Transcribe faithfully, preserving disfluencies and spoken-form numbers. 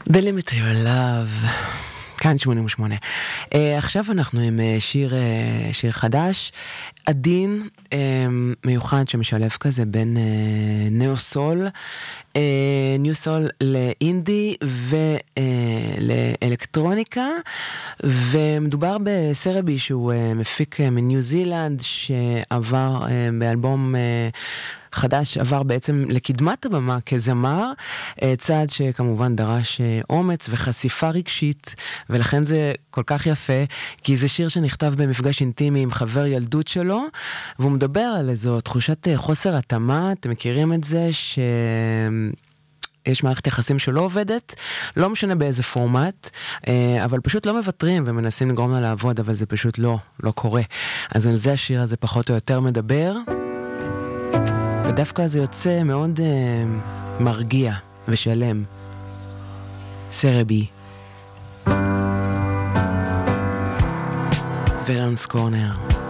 The Limit to Your Love, כאן שמונים ושמונה. Uh, עכשיו אנחנו עם uh, שיר, uh, שיר חדש, עדין, uh, מיוחד שמשלב כזה בין uh, ניאו-סול, uh, ניו-סול לאינדי ולאלקטרוניקה, ומדובר בסרבי שהוא uh, מפיק uh, מניו זילנד, שעבר uh, באלבום uh, חדש, עבר בעצם לקדמת הבמה כזמר, צעד שכמובן דרש אומץ וחשיפה רגשית, ולכן זה כל כך יפה, כי זה שיר שנכתב במפגש אינטימי עם חבר ילדות שלו, והוא מדבר על איזו תחושת חוסר התאמה. אתם מכירים את זה ש... יש מערכת יחסים שלא עובדת, לא משנה באיזה פורמט, אבל פשוט לא מוותרים ומנסים לגרום לה לעבוד, אבל זה פשוט לא, לא קורה. אז על זה השיר הזה פחות או יותר מדבר, ודווקא זה יוצא מאוד uh, מרגיע ושלם. סרבי. ורנס קורנר.